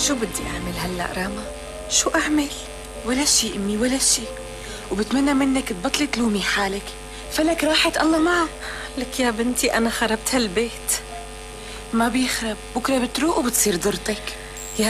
شو بدي أعمل هلأ راما؟ شو أعمل؟ ولا شي أمي ولا شي، وبتمنى منك تبطلي تلومي حالك، فلك راحة الله معه. لك يا بنتي أنا خربت هالبيت. ما بيخرب، بكرة بتروق وبتصير ضرتك.